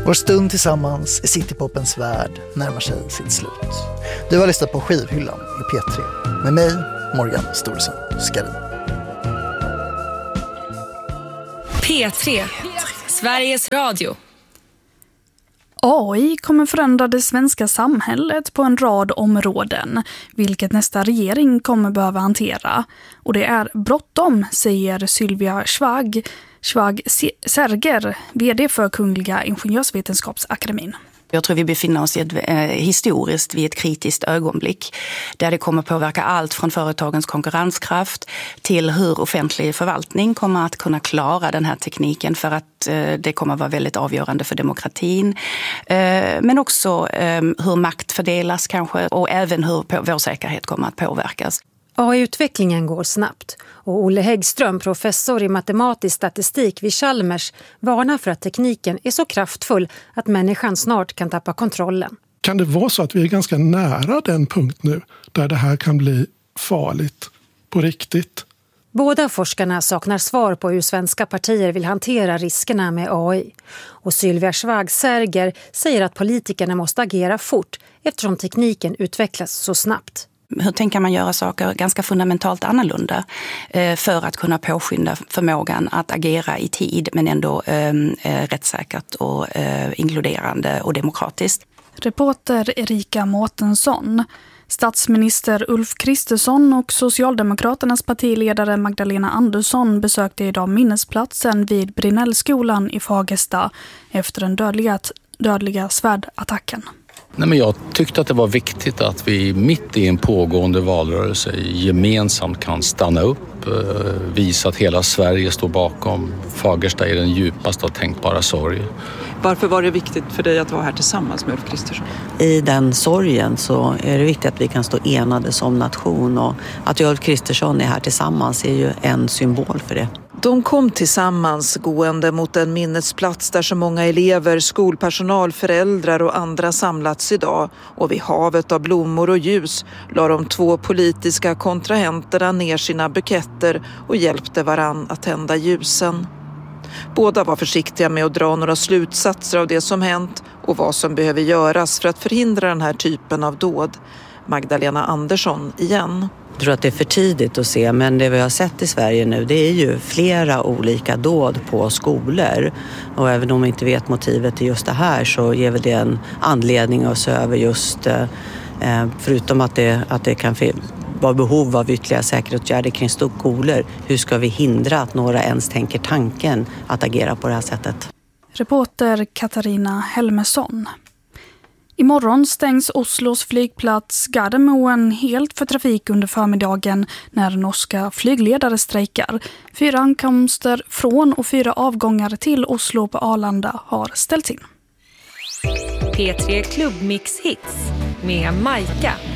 Vår stund tillsammans i Citypopens värld närmar sig sitt slut. Du har lyssnat på Skivhyllan i P3 med mig, Morgan Storsson Skarin. P3, Sveriges Radio. AI kommer förändra det svenska samhället på en rad områden, vilket nästa regering kommer behöva hantera. Och det är bråttom, säger Sylvia Schwag Serger, vd för Kungliga Ingenjörsvetenskapsakademin. Jag tror vi befinner oss historiskt vid ett kritiskt ögonblick där det kommer påverka allt från företagens konkurrenskraft till hur offentlig förvaltning kommer att kunna klara den här tekniken, för att det kommer att vara väldigt avgörande för demokratin. Men också hur makt fördelas kanske, och även hur vår säkerhet kommer att påverkas. AI-utvecklingen går snabbt och Olle Häggström, professor i matematisk statistik vid Chalmers, varnar för att tekniken är så kraftfull att människan snart kan tappa kontrollen. Kan det vara så att vi är ganska nära den punkt nu där det här kan bli farligt på riktigt? Båda forskarna saknar svar på hur svenska partier vill hantera riskerna med AI. Och Sylvia Schwag Serger säger att politikerna måste agera fort eftersom tekniken utvecklas så snabbt. Hur tänker man göra saker ganska fundamentalt annorlunda för att kunna påskynda förmågan att agera i tid men ändå rättssäkert och inkluderande och demokratiskt? Reporter Erika Mårtensson. Statsminister Ulf Kristersson och Socialdemokraternas partiledare Magdalena Andersson besökte idag minnesplatsen vid Brinnellskolan i Fagersta efter den dödliga svärdattacken. Nej, men jag tyckte att det var viktigt att vi mitt i en pågående valrörelse gemensamt kan stanna upp, visa att hela Sverige står bakom Fagersta i den djupaste och tänkbara sorg. Varför var det viktigt för dig att vara här tillsammans med Ulf Kristersson? I den sorgen så är det viktigt att vi kan stå enade som nation, och att Ulf Kristersson är här tillsammans är ju en symbol för det. De kom tillsammans gående mot en minnesplats där så många elever, skolpersonal, föräldrar och andra samlats idag. Och vid havet av blommor och ljus la de två politiska kontrahenterna ner sina buketter och hjälpte varann att tända ljusen. Båda var försiktiga med att dra några slutsatser av det som hänt och vad som behöver göras för att förhindra den här typen av dåd. Magdalena Andersson igen. Jag tror att det är för tidigt att se, men det vi har sett i Sverige nu, det är ju flera olika dåd på skolor. Och även om vi inte vet motivet till just det här så ger vi det en anledning att se över just, förutom att det kan vara behov av ytterligare säkerhetsåtgärder kring skolor. Hur ska vi hindra att några ens tänker tanken att agera på det här sättet? Reporter Katarina Helmersson. Imorgon stängs Oslos flygplats Gardermoen helt för trafik under förmiddagen när norska flygledare strejkar. 4 ankomster från och 4 avgångar till Oslo på Arlanda har ställts in. P3 Klubbmix Hits med Majka.